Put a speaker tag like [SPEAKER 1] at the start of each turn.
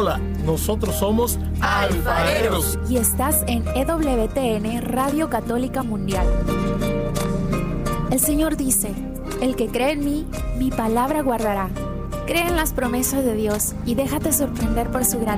[SPEAKER 1] Hola, nosotros somos alfareros.
[SPEAKER 2] Y estás en EWTN, Radio Católica Mundial. El Señor dice, el que cree en mí, mi palabra guardará. Cree en las promesas de Dios y déjate sorprender por su grandeza.